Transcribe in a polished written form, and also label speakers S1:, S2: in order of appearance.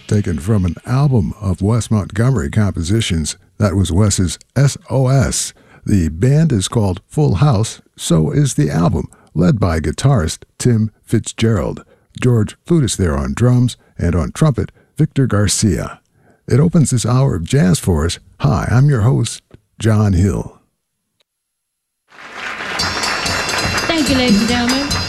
S1: taken from an album of Wes Montgomery compositions. That was Wes's SOS. The band is called Full House, so is the album, led by guitarist Tim Fitzgerald. George Flutis there on drums, and on trumpet, Victor Garcia. It opens this hour of jazz for us. Hi, I'm your host, John Hill.
S2: Thank you, ladies and gentlemen.